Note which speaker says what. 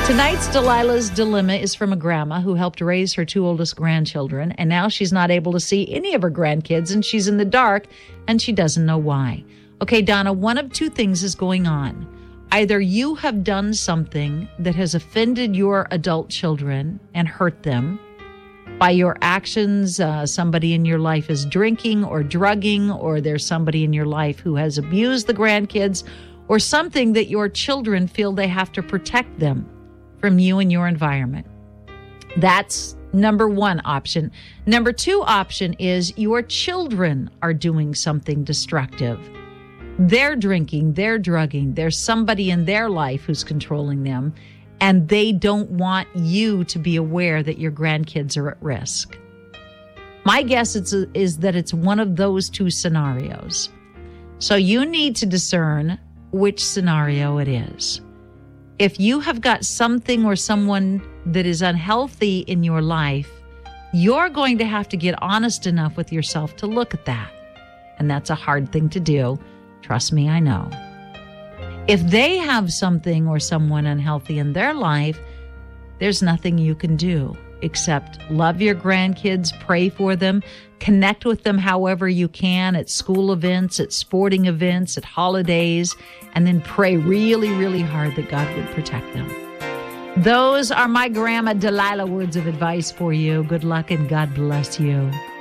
Speaker 1: Tonight's Delilah's Dilemma is from a grandma who helped raise her two oldest grandchildren, and now she's not able to see any of her grandkids, and she's in the dark, and she doesn't know why. Okay, Donna, one of two things is going on. Either you have done something that has offended your adult children and hurt them by your actions. Somebody in your life is drinking or drugging, or there's somebody in your life who has abused the grandkids, or something that your children feel they have to protect them from you and your environment. That's number one option. Number two option is your children are doing something destructive. They're drinking, they're drugging, there's somebody in their life who's controlling them, and they don't want you to be aware that your grandkids are at risk. My guess is that it's one of those two scenarios. So you need to discern which scenario it is. If you have got something or someone that is unhealthy in your life, you're going to have to get honest enough with yourself to look at that. And that's a hard thing to do. Trust me, I know. If they have something or someone unhealthy in their life, there's nothing you can do except love your grandkids, pray for them, connect with them however you can at school events, at sporting events, at holidays, and then pray really, really hard that God would protect them. Those are my Grandma Delilah words of advice for you. Good luck and God bless you.